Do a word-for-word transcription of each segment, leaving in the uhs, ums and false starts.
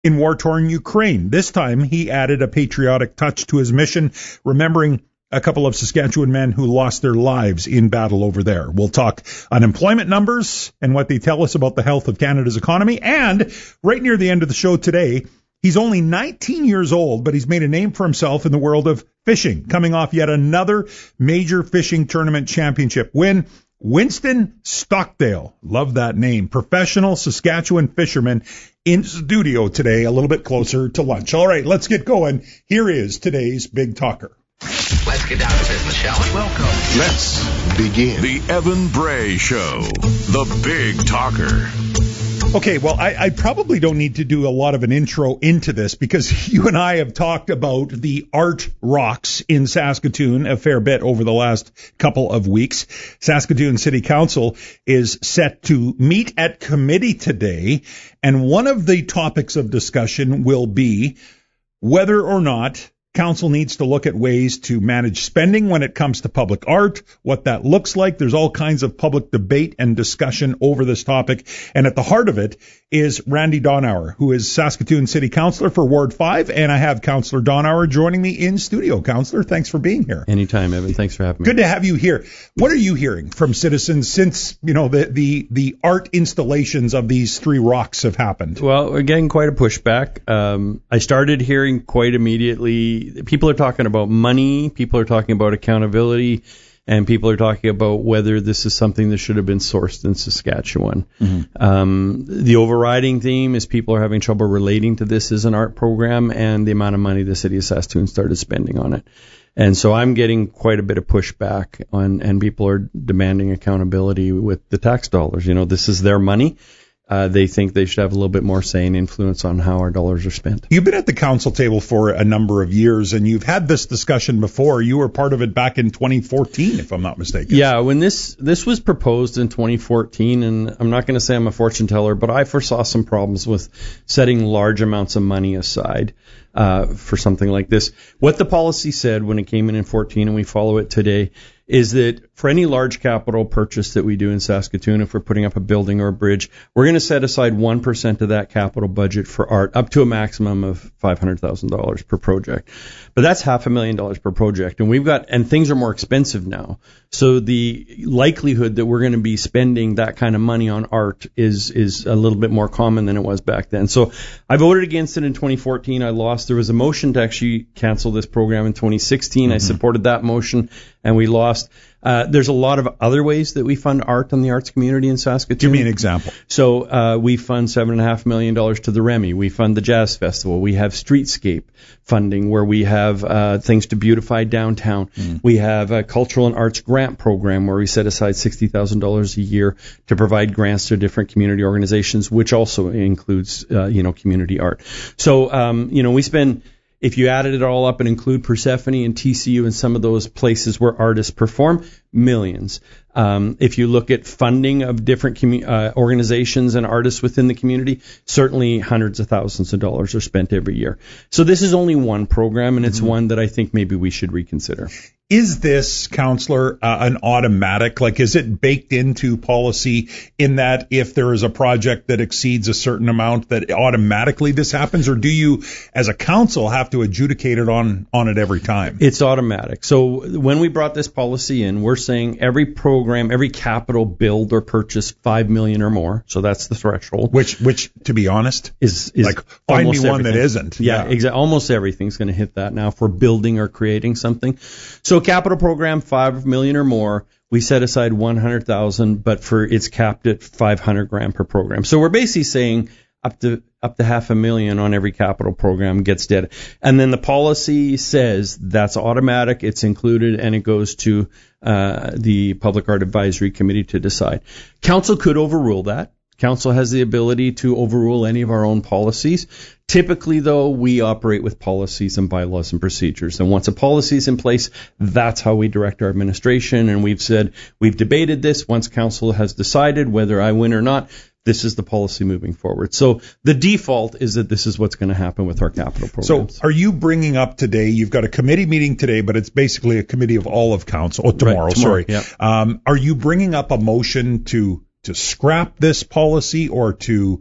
in war-torn Ukraine. This time, he added a patriotic touch to his mission, remembering a couple of Saskatchewan men who lost their lives in battle over there. We'll talk unemployment numbers and what they tell us about the health of Canada's economy. And right near the end of the show today, he's only nineteen years old, but he's made a name for himself in the world of fishing, coming off yet another major fishing tournament championship win. Winston Stockdale, love that name, professional Saskatchewan fisherman, in studio today, a little bit closer to lunch. All right, let's get going. Here is today's Big Talker. Let's get down to business, shall we? Welcome. Let's begin. The Evan Bray Show, the Big Talker. Okay, well, I, I probably don't need to do a lot of an intro into this because you and I have talked about the art rocks in Saskatoon a fair bit over the last couple of weeks. Saskatoon City Council is set to meet at committee today, and one of the topics of discussion will be whether or not Council needs to look at ways to manage spending when it comes to public art, what that looks like. There's all kinds of public debate and discussion over this topic. And at the heart of it is Randy Donauer, who is Saskatoon City Councillor for Ward five. And I have Councillor Donauer joining me in studio. Councillor, thanks for being here. Anytime, Evan. Thanks for having me. Good to have you here. What are you hearing from citizens since, you know, the, the, the art installations of these three rocks have happened? Well, we're getting quite a pushback. Um, I started hearing quite immediately. People are talking about money, people are talking about accountability, and people are talking about whether this is something that should have been sourced in Saskatchewan. Mm-hmm. Um, the overriding theme is people are having trouble relating to this as an art program and the amount of money the city of Saskatoon started spending on it. And so I'm getting quite a bit of pushback on, and people are demanding accountability with the tax dollars. You know, this is their money. Uh, they think they should have a little bit more say and influence on how our dollars are spent. You've been at the council table for a number of years, and you've had this discussion before. You were part of it back in twenty fourteen, if I'm not mistaken. Yeah, when this this was proposed in twenty fourteen, and I'm not going to say I'm a fortune teller, but I foresaw some problems with setting large amounts of money aside uh, for something like this. What the policy said when it came in in fourteen, and we follow it today, is that for any large capital purchase that we do in Saskatoon, if we're putting up a building or a bridge, we're going to set aside one percent of that capital budget for art, up to a maximum of five hundred thousand dollars per project. But that's half a million dollars per project. And we've got, and things are more expensive now. So the likelihood that we're going to be spending that kind of money on art is, is a little bit more common than it was back then. So I voted against it in twenty fourteen. I lost. There was a motion to actually cancel this program in twenty sixteen. Mm-hmm. I supported that motion, and we lost. Uh, there's a lot of other ways that we fund art in the arts community in Saskatoon. Give me an example. So uh, we fund seven and a half million dollars to the Remy. We fund the Jazz Festival. We have streetscape funding where we have uh, things to beautify downtown. Mm. We have a cultural and arts grant program where we set aside sixty thousand dollars a year to provide grants to different community organizations, which also includes uh, you know community art. So um, you know we spend. If you added it all up and include Persephone and T C U and some of those places where artists perform, millions. Um, if you look at funding of different commu- uh, organizations and artists within the community, certainly hundreds of thousands of dollars are spent every year. So this is only one program, and it's mm-hmm. one that I think maybe we should reconsider. Is this, Councillor, uh, an automatic? Like, is it baked into policy in that if there is a project that exceeds a certain amount, that automatically this happens? Or do you, as a council, have to adjudicate it on, on it every time? It's automatic. So when we brought this policy in, we're saying every program, every capital build or purchase five million dollars or more. So that's the threshold. Which, which, to be honest, is, is like, find me one everything. that isn't. Yeah, yeah. Exa- almost everything's going to hit that now for building or creating something. So capital program, five million dollars or more, we set aside one hundred thousand dollars, but for it's capped at five hundred grand per program. So we're basically saying up to up to half a million on every capital program gets dead. And then the policy says that's automatic, it's included, and it goes to uh, the Public Art Advisory Committee to decide. Council could overrule that. Council has the ability to overrule any of our own policies. Typically, though, we operate with policies and bylaws and procedures. And once a policy is in place, that's how we direct our administration. And we've said, we've debated this. Once Council has decided whether I win or not, this is the policy moving forward. So the default is that this is what's going to happen with our capital programs. So are you bringing up today, you've got a committee meeting today, but it's basically a committee of all of Council. Oh, tomorrow, right, tomorrow sorry. Yep. Um, are you bringing up a motion to to scrap this policy or to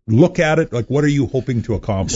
look at it? Like, what are you hoping to accomplish?